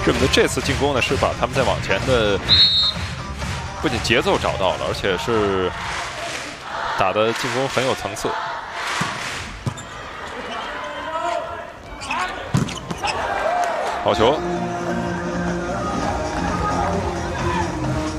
日本队这次进攻呢，是把他们在往前的不仅节奏找到了，而且是打的进攻很有层次。好球！